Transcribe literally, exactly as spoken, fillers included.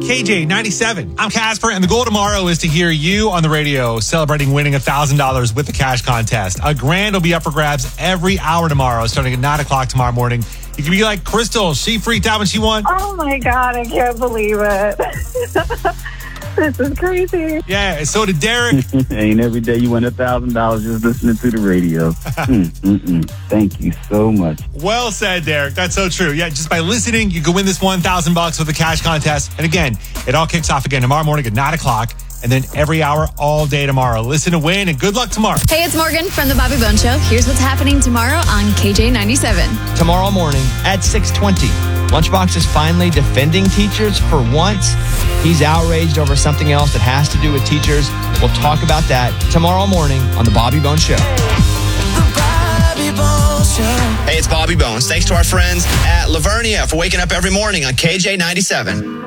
K J ninety-seven. I'm Casper, and the goal tomorrow is to hear you on the radio celebrating winning one thousand dollars with the cash contest. A grand will be up for grabs every hour tomorrow, starting at nine o'clock tomorrow morning. You can be like Crystal. She freaked out when she won. Oh, my God. I can't believe it. This is crazy. Yeah, so did Derek. And every day you win one thousand dollars just listening to the radio. mm, mm, mm. Thank you so much. Well said, Derek. That's so true. Yeah, just by listening, you can win this one thousand bucks with the cash contest. And again, it all kicks off again tomorrow morning at nine o'clock. And then every hour, all day tomorrow. Listen to win, and good luck tomorrow. Hey, it's Morgan from The Bobby Bone Show. Here's what's happening tomorrow on K J ninety-seven. Tomorrow morning at six twenty, Lunchbox is finally defending teachers for once. He's outraged over something else that has to do with teachers. We'll talk about that tomorrow morning on The Bobby Bone Show. The Bobby Bone Show. Hey, it's Bobby Bones. Thanks to our friends at Lavernia for waking up every morning on K J ninety-seven.